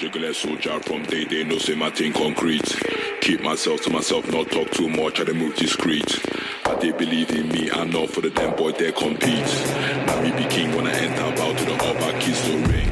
Juggler soldier from day, they know say my thing concrete. Keep myself to myself, not talk too much, I dey move discreet. But they believe in me, I know for the damn boy they compete. Now me be king when I enter, bow to the upper kiss the ring.